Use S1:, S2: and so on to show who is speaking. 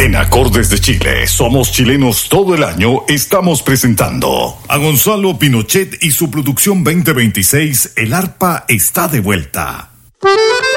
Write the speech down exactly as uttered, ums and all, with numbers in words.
S1: En Acordes de Chile, somos chilenos todo el año, estamos presentando a Gonzalo Pinochet y su producción veinte veintiséis, El Arpa está de vuelta.